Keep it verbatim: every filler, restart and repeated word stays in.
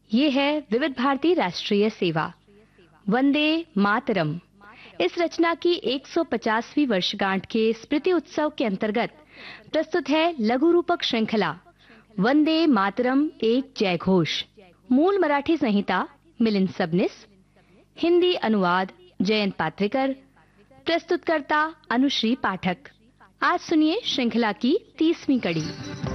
ये है विविध भारती राष्ट्रीय सेवा, वंदे मातरम। इस रचना की एक सौ पचासवीं वर्षगांठ के स्मृति उत्सव के अंतर्गत प्रस्तुत है लघु रूपक श्रृंखला वंदे मातरम एक जय घोष। मूल मराठी संहिता मिलिंद सबनिस, हिंदी अनुवाद जयंत पात्रेकर, प्रस्तुतकर्ता अनुश्री पाठक। आज सुनिए श्रृंखला की तीसवीं कड़ी।